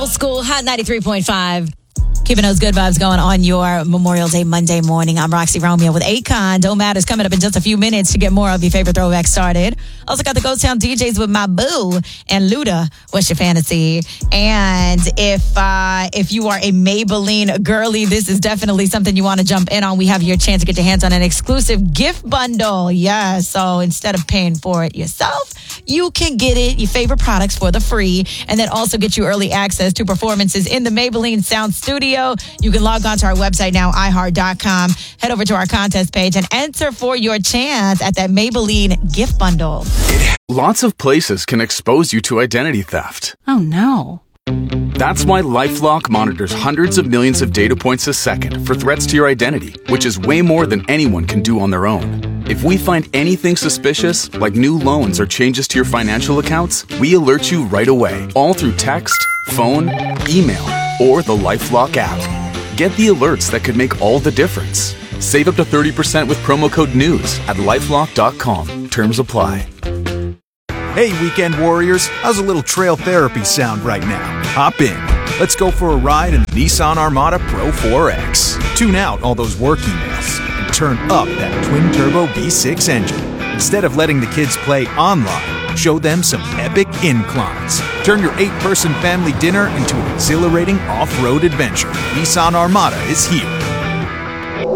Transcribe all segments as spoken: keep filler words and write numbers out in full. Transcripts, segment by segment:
Old School, Hot ninety-three point five. Keeping those good vibes going on your Memorial Day Monday morning. I'm Roxy Romeo with Akon. Don't Matters coming up in just a few minutes to get more of your favorite throwbacks started. Also got the Ghost Town D Js with my boo and Luda. What's your fantasy? And if uh, if you are a Maybelline girly, this is definitely something you want to jump in on. We have your chance to get your hands on an exclusive gift bundle. Yeah, so instead of paying for it yourself, you can get it, your favorite products for the free, and then also get you early access to performances in the Maybelline Sound Studio. You can log on to our website now, i heart dot com. Head over to our contest page and enter for your chance at that Maybelline gift bundle. Lots of places can expose you to identity theft. Oh, no. That's why LifeLock monitors hundreds of millions of data points a second for threats to your identity, which is way more than anyone can do on their own. If we find anything suspicious, like new loans or changes to your financial accounts, we alert you right away, all through text, phone, email, or the LifeLock app. Get the alerts that could make all the difference. Save up to thirty percent with promo code NEWS at lifelock dot com. Terms apply. Hey, weekend warriors, how's a little trail therapy sound right now? Hop in. Let's go for a ride in the Nissan Armada Pro four X. Tune out all those work emails and turn up that twin-turbo V six engine. Instead of letting the kids play online, show them some epic inclines. Turn your eight-person family dinner into an exhilarating off-road adventure. Nissan Armada is here.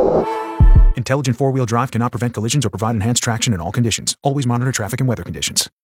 Intelligent four-wheel drive cannot prevent collisions or provide enhanced traction in all conditions. Always monitor traffic and weather conditions.